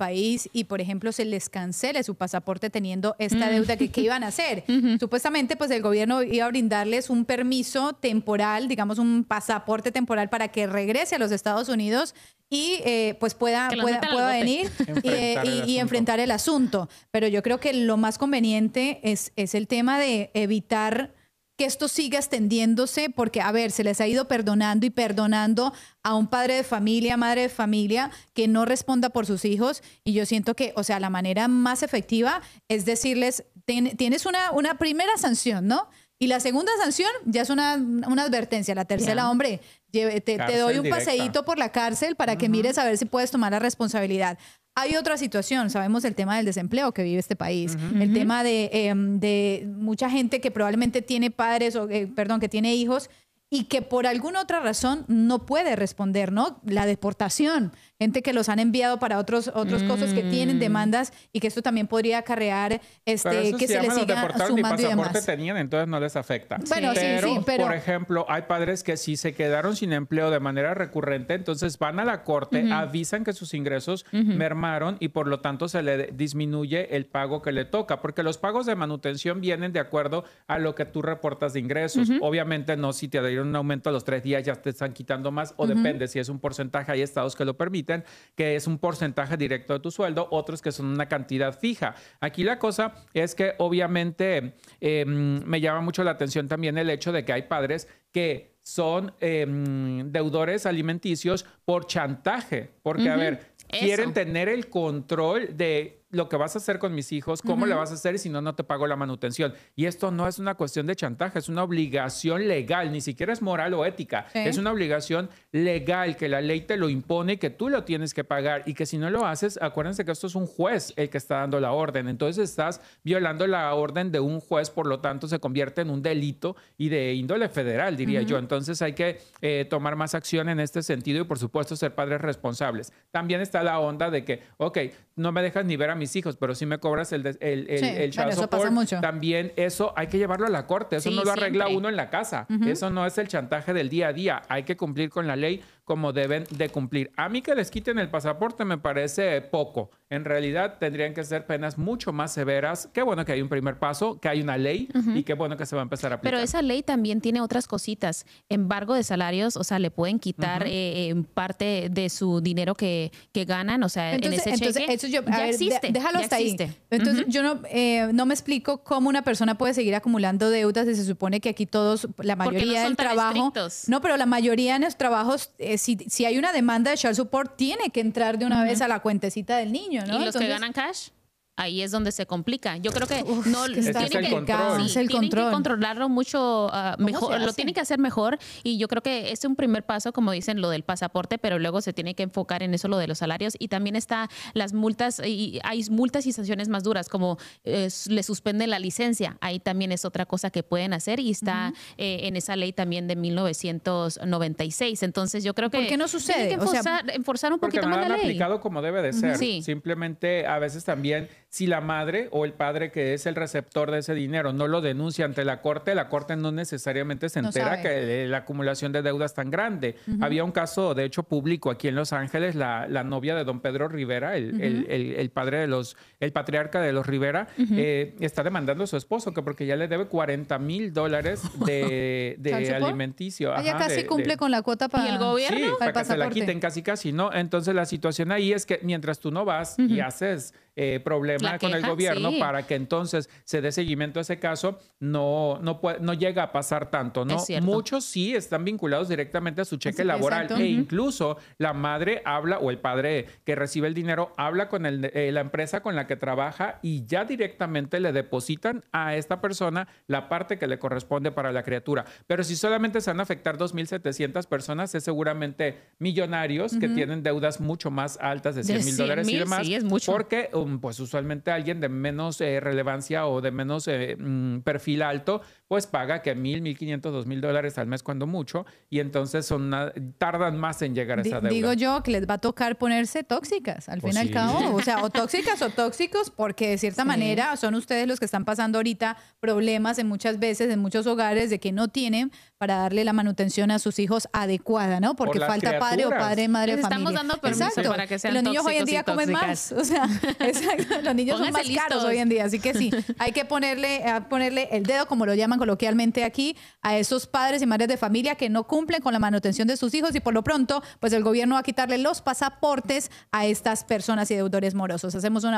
país y, por ejemplo, se les cancele su pasaporte teniendo esta deuda, ¿qué iban a hacer? Supuestamente, pues el gobierno iba a brindarles un permiso temporal, digamos un pasaporte temporal para que regrese a los Estados Unidos y pues pueda venir y enfrentar el asunto. Pero yo creo que lo más conveniente es el tema de evitar que esto siga extendiéndose, porque, a ver, se les ha ido perdonando y perdonando a un padre de familia, madre de familia, que no responda por sus hijos. Y yo siento que, o sea, la manera más efectiva es decirles, tienes una primera sanción, ¿no? Y la segunda sanción ya es una advertencia. La tercera, hombre, te doy un paseíto por la cárcel para que mires a ver si puedes tomar la responsabilidad. Hay otra situación, sabemos el tema del desempleo que vive este país, el tema de mucha gente que probablemente tiene padres, que tiene hijos y que por alguna otra razón no puede responder, ¿no? La deportación, gente que los han enviado para otras cosas que tienen demandas y que esto también podría acarrear que se les siga sumando y demás. Tenían, entonces no les afecta. Bueno, pero por ejemplo, hay padres que si se quedaron sin empleo de manera recurrente, entonces van a la corte, avisan que sus ingresos mermaron y por lo tanto se le disminuye el pago que le toca, porque los pagos de manutención vienen de acuerdo a lo que tú reportas de ingresos. Obviamente no, si te dieron un aumento a los 3 días ya te están quitando más, o depende si es un porcentaje. Hay estados que lo permiten, que es un porcentaje directo de tu sueldo, otros que son una cantidad fija. Aquí la cosa es que obviamente me llama mucho la atención también el hecho de que hay padres que son deudores alimenticios por chantaje, porque a ver, quieren tener el control de lo que vas a hacer con mis hijos, cómo le vas a hacer y si no, no te pago la manutención. Y esto no es una cuestión de chantaje, es una obligación legal, ni siquiera es moral o ética. Es una obligación legal que la ley te lo impone y que tú lo tienes que pagar y que si no lo haces, acuérdense que esto es un juez el que está dando la orden. Entonces estás violando la orden de un juez, por lo tanto se convierte en un delito y de índole federal, diría yo. Entonces hay que tomar más acción en este sentido y por supuesto ser padres responsables. También está la onda de que, no me dejas ni ver a mis hijos, pero sí me cobras el child support. Pasa mucho. También eso hay que llevarlo a la corte. Eso no lo arregla uno en la casa. Eso no es el chantaje del día a día. Hay que cumplir con la ley como deben de cumplir. A mí que les quiten el pasaporte me parece poco. En realidad tendrían que ser penas mucho más severas. Qué bueno que hay un primer paso, que hay una ley y qué bueno que se va a empezar a aplicar. Pero esa ley también tiene otras cositas. Embargo de salarios, o sea, le pueden quitar parte de su dinero que ganan, o sea, entonces, en ese cheque. Eso ya existe. Déjalo hasta ahí. Entonces, yo no me explico cómo una persona puede seguir acumulando deudas y se supone que aquí todos, la mayoría del trabajo... Estrictos. No, pero la mayoría de los trabajos, si hay una demanda de child support, tiene que entrar de una vez a la cuentecita del niño, ¿no? ¿Y los que ganan cash? Ahí es donde se complica. Yo creo que tienen que controlarlo mucho mejor, lo tienen que hacer mejor y yo creo que es un primer paso, como dicen, lo del pasaporte, pero luego se tiene que enfocar en eso, lo de los salarios y también está las multas y hay multas y sanciones más duras como le suspenden la licencia. Ahí también es otra cosa que pueden hacer y está en esa ley también de 1996. Entonces yo creo que ¿por qué no sucede? Tienen que enforzar un poquito más la ley. Porque no lo han aplicado como debe de ser. Simplemente a veces también si la madre o el padre que es el receptor de ese dinero no lo denuncia ante la corte no necesariamente se entera que la acumulación de deuda es tan grande. Había un caso, de hecho, público aquí en Los Ángeles, la novia de don Pedro Rivera, el padre el patriarca de los Rivera, está demandando a su esposo que porque ya le debe $40,000 de alimenticio. Ella casi cumple con la cuota para... ¿Y el gobierno? Sí, para que se la quiten casi, ¿no? Entonces la situación ahí es que mientras tú no vas y haces problema con el gobierno para que entonces se dé seguimiento a ese caso, no llega a pasar tanto, ¿no? Muchos sí están vinculados directamente a su cheque laboral e incluso la madre habla o el padre que recibe el dinero habla con la empresa con la que trabaja y ya directamente le depositan a esta persona la parte que le corresponde para la criatura. Pero si solamente se van a afectar 2,700 personas, es seguramente millonarios que tienen deudas mucho más altas de $100,000 y demás. Sí, es mucho. Porque pues usualmente obviamente alguien de menos relevancia o de menos perfil alto, pues paga que $1,000, $1,500, $2,000 al mes cuando mucho, y entonces tardan más en llegar a esa deuda. Digo yo que les va a tocar ponerse tóxicas, al fin y al cabo, o sea, o tóxicas o tóxicos, porque de cierta manera son ustedes los que están pasando ahorita problemas muchas veces en muchos hogares de que no tienen para darle la manutención a sus hijos adecuada, ¿no? Porque falta padre o madre de familia. Estamos dando permiso para que sean los niños hoy en día comen más, o sea, exacto, los niños son más caros hoy en día, así que sí, hay que ponerle el dedo, como lo llaman coloquialmente aquí, a esos padres y madres de familia que no cumplen con la manutención de sus hijos, y por lo pronto, pues el gobierno va a quitarle los pasaportes a estas personas y deudores morosos. Hacemos una